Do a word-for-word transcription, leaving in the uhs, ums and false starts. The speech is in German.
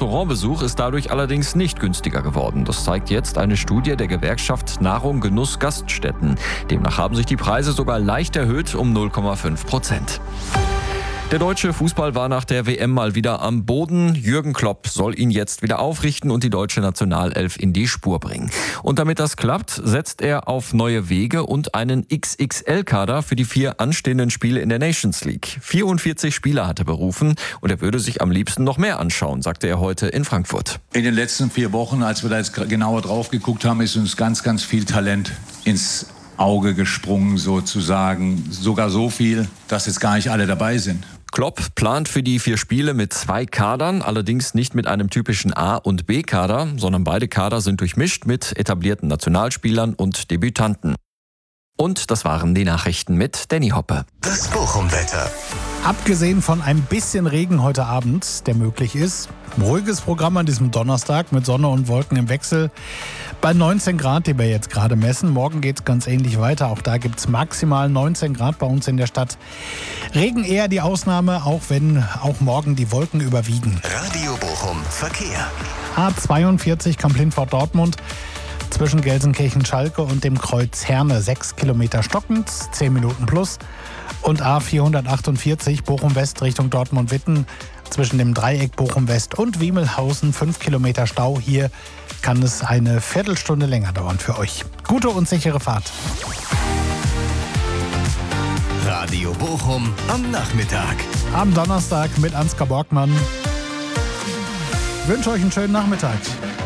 Restaurantbesuch ist dadurch allerdings nicht günstiger geworden. Das zeigt jetzt eine Studie der Gewerkschaft Nahrung, Genuss, Gaststätten. Demnach haben sich die Preise sogar leicht erhöht um null Komma fünf Prozent. Der deutsche Fußball war nach der W M mal wieder am Boden. Jürgen Klopp soll ihn jetzt wieder aufrichten und die deutsche Nationalelf in die Spur bringen. Und damit das klappt, setzt er auf neue Wege und einen X X L-Kader für die vier anstehenden Spiele in der Nations League. vierundvierzig Spieler hat er berufen und er würde sich am liebsten noch mehr anschauen, sagte er heute in Frankfurt. In den letzten vier Wochen, als wir da jetzt genauer drauf geguckt haben, ist uns ganz, ganz viel Talent ins Auge gesprungen sozusagen. Sogar so viel, dass jetzt gar nicht alle dabei sind. Klopp plant für die vier Spiele mit zwei Kadern, allerdings nicht mit einem typischen A- und B-Kader, sondern beide Kader sind durchmischt mit etablierten Nationalspielern und Debütanten. Und das waren die Nachrichten mit Danny Hoppe. Das Bochum-Wetter. Abgesehen von ein bisschen Regen heute Abend, der möglich ist, ein ruhiges Programm an diesem Donnerstag mit Sonne und Wolken im Wechsel bei neunzehn Grad, die wir jetzt gerade messen. Morgen geht es ganz ähnlich weiter. Auch da gibt es maximal neunzehn Grad bei uns in der Stadt. Regen eher die Ausnahme, auch wenn auch morgen die Wolken überwiegen. Radio Bochum Verkehr. A zweiundvierzig Kamp-Lindfort-Dortmund. Zwischen Gelsenkirchen-Schalke und dem Kreuz Herne sechs Kilometer stockend, zehn Minuten plus. Und A vierhundertachtundvierzig Bochum-West Richtung Dortmund-Witten. Zwischen dem Dreieck Bochum-West und Wiemelhausen fünf Kilometer Stau. Hier kann es eine Viertelstunde länger dauern für euch. Gute und sichere Fahrt. Radio Bochum am Nachmittag. Am Donnerstag mit Ansgar Borgmann. Ich wünsche euch einen schönen Nachmittag.